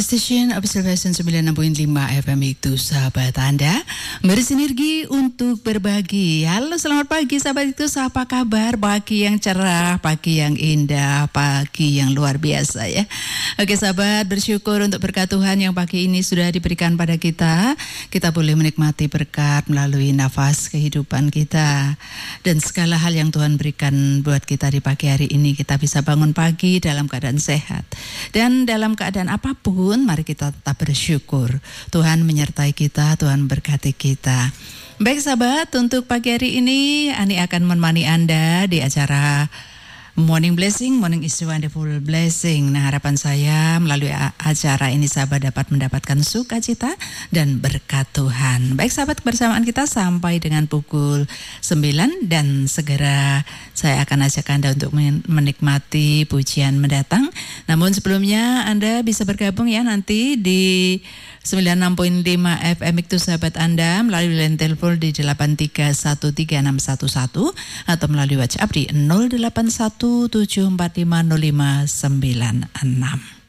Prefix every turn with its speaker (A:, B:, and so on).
A: Station Observation 96.5 FM itu sahabat Anda bersinergi untuk berbagi. Halo, selamat pagi sahabat itu, apa kabar? Pagi yang cerah, pagi yang indah, pagi yang luar biasa ya. Oke sahabat, bersyukur untuk berkat Tuhan yang pagi ini sudah diberikan pada kita. Kita boleh menikmati berkat melalui nafas kehidupan kita. Dan segala hal yang Tuhan berikan buat kita di pagi hari ini, kita bisa bangun pagi dalam keadaan sehat. Dan dalam keadaan apapun, mari kita tetap bersyukur. Tuhan menyertai kita, Tuhan berkati kita. Baik sahabat, untuk pagi hari ini Ani akan menemani Anda di acara Morning Blessing, Morning is a Wonderful Blessing. Nah, harapan saya melalui acara ini sahabat dapat mendapatkan sukacita dan berkat Tuhan. Baik sahabat, kebersamaan kita sampai dengan pukul 9 dan segera saya akan ajak Anda untuk menikmati pujian mendatang. Namun sebelumnya Anda bisa bergabung ya nanti di 96.5 FM itu sahabat Anda melalui line telepon di 8313611 atau melalui WhatsApp di 0817450596.